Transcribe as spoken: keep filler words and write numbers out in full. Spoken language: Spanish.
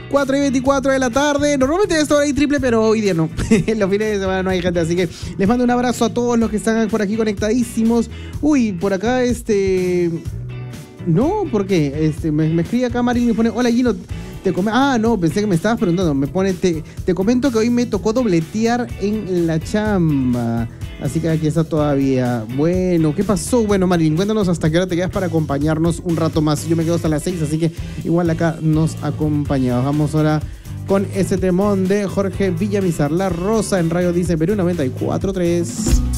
cuatro y veinticuatro de la tarde. Normalmente esto hay triple, pero hoy día no. Los fines de semana no hay gente, así que les mando un abrazo a todos los que están por aquí conectadísimos. Uy, por acá este... No, ¿por qué? Este, me, me escribe acá Marín y me pone, hola Gino, te come... Ah, no, pensé que me estabas preguntando. Me pone, te, te comento que hoy me tocó dobletear en la chamba. Así que aquí está todavía. Bueno, ¿qué pasó? Bueno, Marín, cuéntanos hasta qué hora te quedas para acompañarnos un rato más. Yo me quedo hasta las seis, así que igual acá nos acompañamos. Vamos ahora con ese temón de Jorge Villamizar. La Rosa en Radio Dice Perú noventa y cuatro punto tres.